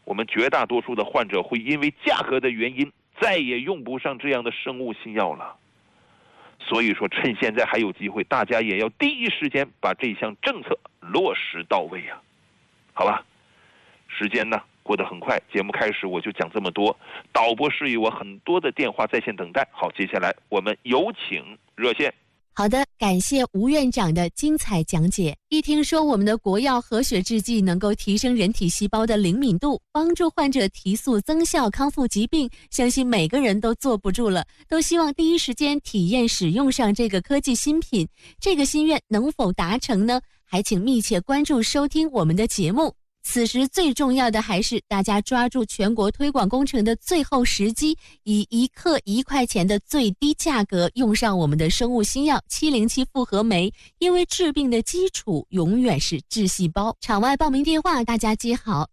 我们绝大多数的患者会因为价格的原因再也用不上这样的生物新药了。所以说趁现在还有机会，大家也要第一时间把这项政策落实到位啊。好吧，时间呢过得很快，节目开始我就讲这么多，导播示意我很多的电话在线等待。好，接下来我们有请热线。 好的，感谢吴院长的精彩讲解。一听说我们的国药和血制剂能够提升人体细胞的灵敏度，帮助患者提速增效，康复疾病，相信每个人都坐不住了，都希望第一时间体验使用上这个科技新品。这个心愿能否达成呢？还请密切关注收听我们的节目。此时最重要的还是大家抓住全国推广工程的最后时机，以1克1块钱的最低价格用上我们的生物新药707复合酶，因为治病的基础永远是致细胞。场外报名电话大家记好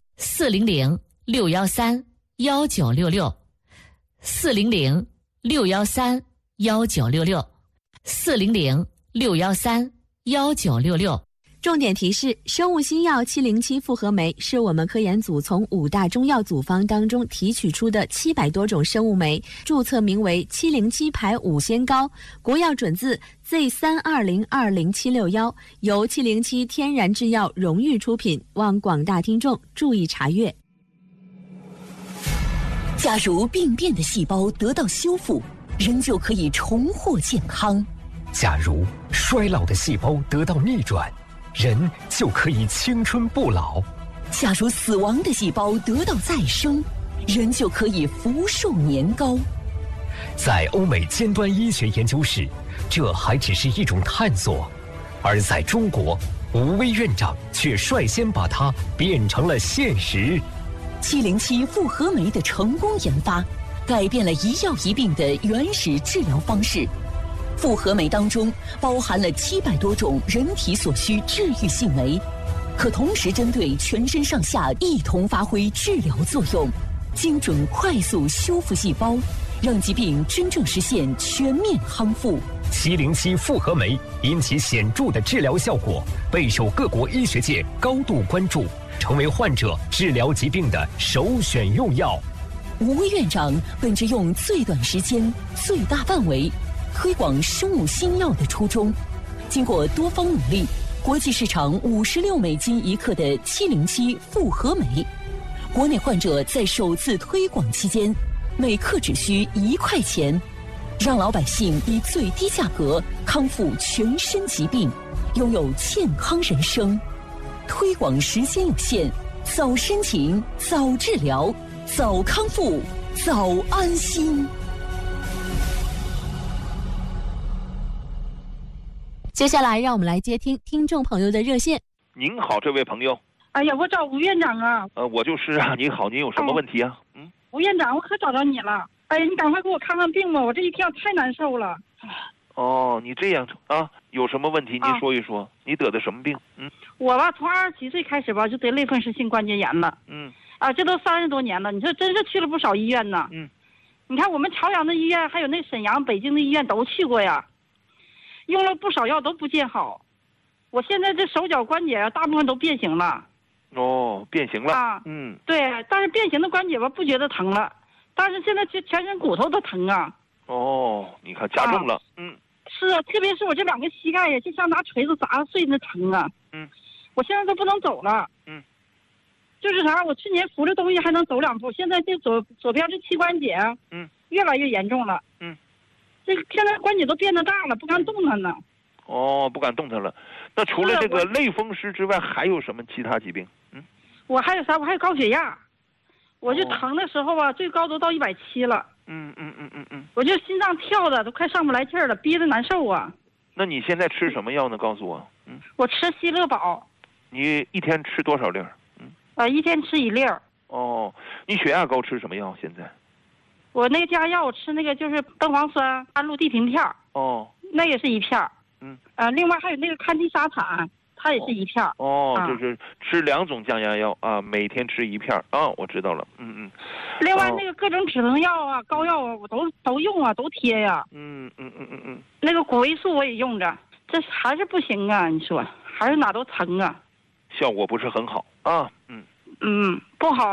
，400-613-1966，400-613-1966，400-613-1966。重点提示：生物新药707复合酶是我们科研组从5大中药组方当中提取出的700多种生物酶，注册名为707排5仙膏，国药准字 Z3202076，由707天然制药荣誉出品，望广大听众注意查阅。 假如病变的细胞得到修复，人就可以重获健康； 假如衰老的细胞得到逆转，人就可以青春不老； 假如死亡的细胞得到再生，人就可以福寿年高。 在欧美尖端医学研究室，这还只是一种探索，而在中国，吴薇院长却率先把它变成了现实。 707复合酶的成功研发，改变了一药一病的原始治疗方式。复合酶当中包含了700多种人体所需治愈性酶，可同时针对全身上下一同发挥治疗作用，精准快速修复细胞，让疾病真正实现全面康复。 707复合酶因其显著的治疗效果，备受各国医学界高度关注，成为患者治疗疾病的首选用药。 吴薇院长本着用最短时间、最大范围推广生物新药的初衷，经过多方努力，国际市场56美金1克的707复合酶，国内患者在首次推广期间，每克只需1块钱，让老百姓以最低价格康复全身疾病，拥有健康人生。推广时间有限，早申请，早治疗，早康复，早安心。 接下来让我们来接听听众朋友的热线。 您好，这位朋友。 哎呀，我找吴院长啊。 我就是啊。你好，您有什么问题啊？ 吴院长，我可找着你了。哎呀，你赶快给我看看病吧，我这一天太难受了。 哦，你这样啊？有什么问题？您说一说。你得的什么病？ 我吧，从27岁开始吧，就得类风湿性关节炎了。这都30多年了。你说真是去了不少医院呢。你看我们朝阳的医院，还有那沈阳、北京的医院都去过呀。用了不少药都不见好，我现在这手脚关节啊，大部分都变形了。 哦，变形了啊？ 对，但是变形的关节吧，不觉得疼了，但是现在全身骨头都疼啊。 哦，你看加重了。 是啊，特别是我这2个膝盖呀，就像拿锤子砸碎那疼啊。我现在都不能走了。就是啥，我去年扶着东西还能走2步，现在这左边这膝关节啊，越来越严重了。这现在关节都变得大了，不敢动弹呢。 哦，不敢动弹了。那除了这个类风湿之外，还有什么其他疾病？ 我还有啥？我还有高血压，我就疼的时候啊，最高都到170了。我就心脏跳的都快上不来气儿了，憋得难受啊。 那你现在吃什么药呢？告诉我。 我吃西乐宝。 你一天吃多少粒？ 一天吃1粒。 哦，你血压高吃什么药？现在？ 我那个加药，我吃那个就是灯磺酸氨氯地平片。 哦， 那也是1片。另外还有那个勘地沙坦，它也是1片。 就是吃2种降压药啊，每天吃1片啊，我知道了。 另外那个各种止疼药啊、膏药啊，我都用啊，都贴呀。那个谷维素我也用着，这还是不行啊，你说还是哪都疼啊， 效果不是很好啊。 不好。